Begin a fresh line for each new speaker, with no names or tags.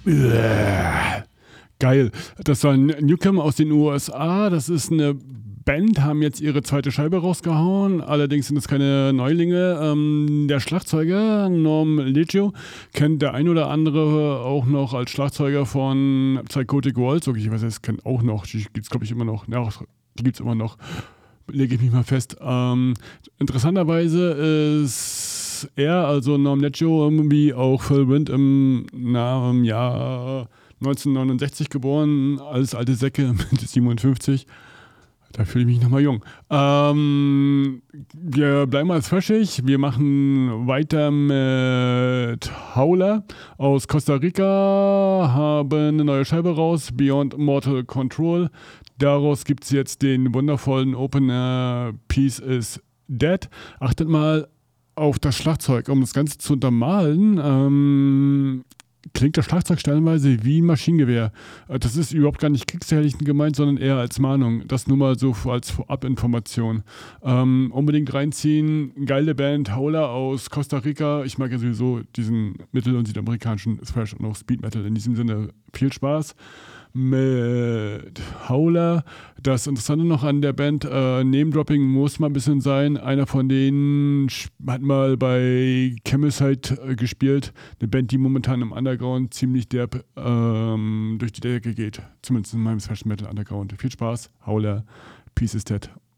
Geil. Das war ein Newcomer aus den USA. Das ist eine Band, haben jetzt ihre zweite Scheibe rausgehauen. Allerdings sind es keine Neulinge. Der Schlagzeuger Norm Leggio kennt der ein oder andere auch noch als Schlagzeuger von Psychotic Waltz. Okay, ich weiß, es kennt auch noch. Die gibt es, glaube ich, immer noch. Ja, die gibt es immer noch. Lege ich mich mal fest. Interessanterweise ist er, also Norm Leggio, wie auch Phil Wind im Jahr 1969 geboren, als alte Säcke mit 57. Da fühle ich mich nochmal jung. Wir bleiben mal fröschig. Wir machen weiter mit Howler aus Costa Rica, haben eine neue Scheibe raus, Beyond Mortal Control. Daraus gibt es jetzt den wundervollen Opener Peace is Dead. Achtet mal auf das Schlagzeug, um das Ganze zu untermalen. Klingt das Schlagzeug stellenweise wie ein Maschinengewehr. Das ist überhaupt gar nicht kriegsherrlichen gemeint, sondern eher als Mahnung. Das nur mal so als Vorabinformation. Unbedingt reinziehen. Geile Band, Howler aus Costa Rica. Ich mag ja sowieso diesen mittel- und südamerikanischen Thrash und auch Speed Metal. In diesem Sinne viel Spaß mit Howler. Das Interessante noch an der Band, Name-Dropping muss mal ein bisschen sein. Einer von denen hat mal bei Chemicide gespielt. Eine Band, die momentan im Underground ziemlich derb durch die Decke geht. Zumindest in meinem Thrash Metal Underground. Viel Spaß. Howler, Peace is Dead.